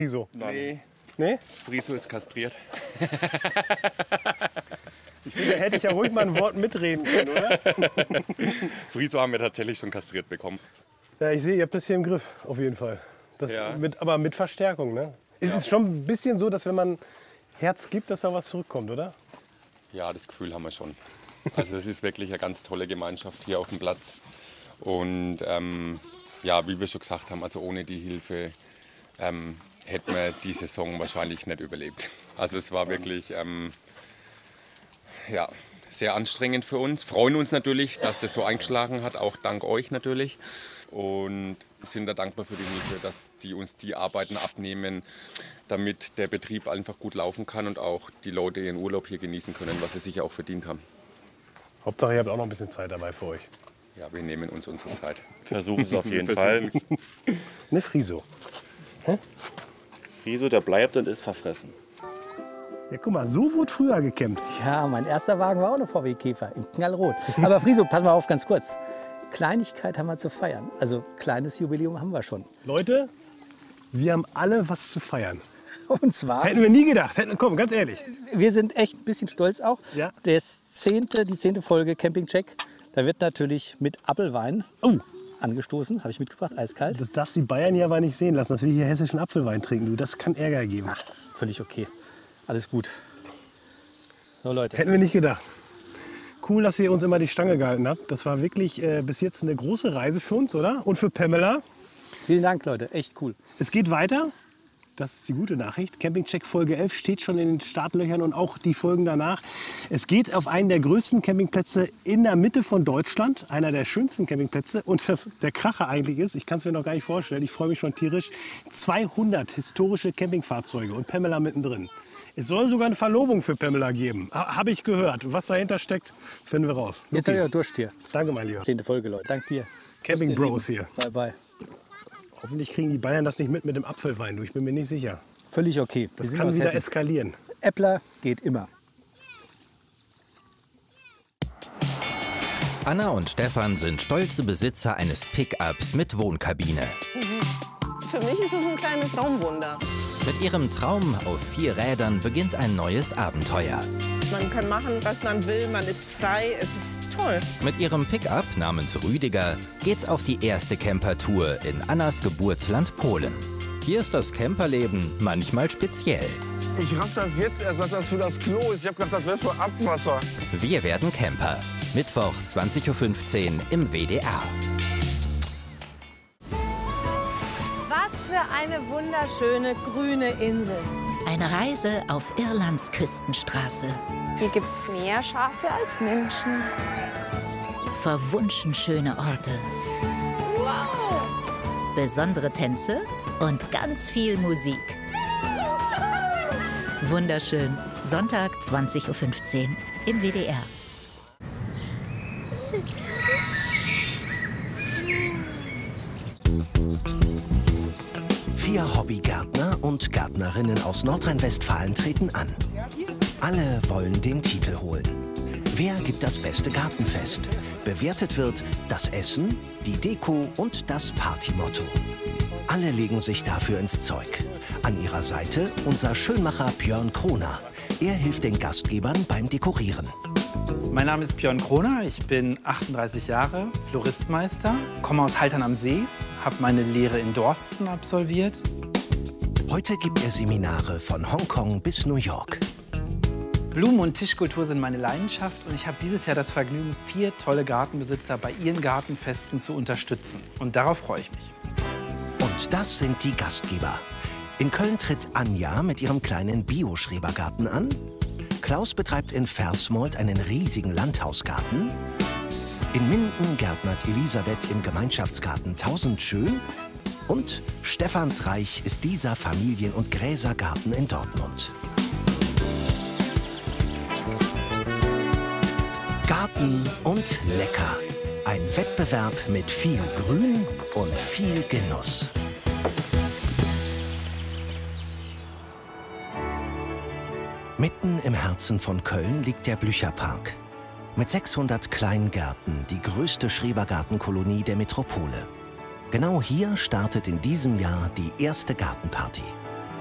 Wieso? Nee. Nee? Friso ist kastriert. Ich finde, da hätte ich ja ruhig mal ein Wort mitreden können, oder? Friso haben wir tatsächlich schon kastriert bekommen. Ja, ich sehe, ihr habt das hier im Griff, auf jeden Fall. Das Ja. aber mit Verstärkung, ne? Es ist schon ein bisschen so, dass wenn man Herz gibt, dass da was zurückkommt, oder? Ja, das Gefühl haben wir schon. Also es ist wirklich eine ganz tolle Gemeinschaft hier auf dem Platz. Und ja, wie wir schon gesagt haben, also ohne die Hilfe hätten wir die Saison wahrscheinlich nicht überlebt. Also es war wirklich ja, sehr anstrengend für uns. Freuen uns natürlich, dass das so eingeschlagen hat, auch dank euch natürlich. Und sind da dankbar für die Hilfe, dass die uns die Arbeiten abnehmen, damit der Betrieb einfach gut laufen kann und auch die Leute ihren Urlaub hier genießen können, was sie sich auch verdient haben. Hauptsache, ihr habt auch noch ein bisschen Zeit dabei für euch. Ja, wir nehmen uns unsere Zeit. Versuchen es auf jeden Wir Fall. versuchen's. Ne, Friso. Friso, der bleibt und ist verfressen. Ja, guck mal, so wurde früher gekämmt. Ja, mein erster Wagen war auch eine VW Käfer, in knallrot. Aber Friso, pass mal auf, ganz kurz. Kleinigkeit haben wir zu feiern. Also kleines Jubiläum haben wir schon. Leute, wir haben alle was zu feiern. Und zwar, Hätten wir nie gedacht. Komm, ganz ehrlich. wir sind echt ein bisschen stolz auch. Ja. Die 10. Folge Camping Check, da wird natürlich mit Apfelwein angestoßen. Habe ich mitgebracht, eiskalt. Das darfst die Bayern hier aber nicht sehen lassen, dass wir hier hessischen Apfelwein trinken. Du, das kann Ärger geben. Ach, völlig okay. Alles gut. So Leute, Hätten wir nicht gedacht. Cool, dass ihr uns immer die Stange gehalten habt. Das war wirklich bis jetzt eine große Reise für uns, oder? Und für Pamela. vielen Dank Leute, echt cool. Es geht weiter. Das ist die gute Nachricht. Campingcheck Folge 11 steht schon in den Startlöchern und auch die Folgen danach. Es geht auf einen der größten Campingplätze in der Mitte von Deutschland. Einer der schönsten Campingplätze. Und der Kracher eigentlich ist, ich kann es mir noch gar nicht vorstellen, ich freue mich schon tierisch, 200 historische Campingfahrzeuge und Pamela mittendrin. Es soll sogar eine Verlobung für Pamela geben. Habe ich gehört. Was dahinter steckt, finden wir raus. Jetzt habe ich auch Durst hier. Danke, mein Lieber. 10. Folge Leute, dank dir. Camping Bros hier. Bye bye. Hoffentlich kriegen die Bayern das nicht mit dem Apfelwein. Du, ich bin mir nicht sicher. Völlig okay. Wir Das sind kann aus wieder Hessen. eskalieren. Äppler geht immer. Anna und Stefan sind stolze Besitzer eines Pickups mit Wohnkabine. Für mich ist es ein kleines Raumwunder. Mit ihrem Traum auf 4 Rädern beginnt ein neues Abenteuer. Man kann machen, was man will, man ist frei, es ist toll. Mit ihrem Pickup namens Rüdiger geht's auf die erste Campertour in Annas Geburtsland Polen. Hier ist das Camperleben manchmal speziell. Ich raff das jetzt erst, was das für das Klo ist. Ich hab gedacht, das wäre für Abwasser. Wir werden Camper. Mittwoch 20:15 Uhr im WDR. Was für eine wunderschöne grüne Insel. Eine Reise auf Irlands Küstenstraße. Hier gibt es mehr Schafe als Menschen. Verwunschen schöne Orte. Wow! Besondere Tänze und ganz viel Musik. Wunderschön. Sonntag 20:15 Uhr im WDR. Vier Hobbygärtner und Gärtnerinnen aus Nordrhein-Westfalen treten an. Alle wollen den Titel holen. Wer gibt das beste Gartenfest? Bewertet wird das Essen, die Deko und das Partymotto. Alle legen sich dafür ins Zeug. An ihrer Seite unser Schönmacher Björn Kroner. Er hilft den Gastgebern beim Dekorieren. Mein Name ist Björn Kroner, ich bin 38 Jahre, Floristmeister, komme aus Haltern am See, habe meine Lehre in Dorsten absolviert. Heute gibt er Seminare von Hongkong bis New York. Blumen- und Tischkultur sind meine Leidenschaft und ich habe dieses Jahr das Vergnügen, 4 tolle Gartenbesitzer bei ihren Gartenfesten zu unterstützen. Und darauf freue ich mich. Und das sind die Gastgeber. In Köln tritt Anja mit ihrem kleinen Bio-Schrebergarten an. Klaus betreibt in Versmold einen riesigen Landhausgarten. In Minden gärtnert Elisabeth im Gemeinschaftsgarten Tausendschön. Und Stefans Reich ist dieser Familien- und Gräsergarten in Dortmund. Garten und lecker. Ein Wettbewerb mit viel Grün und viel Genuss. Mitten im Herzen von Köln liegt der Blücherpark. Mit 600 Kleingärten die größte Schrebergartenkolonie der Metropole. Genau hier startet in diesem Jahr die erste Gartenparty.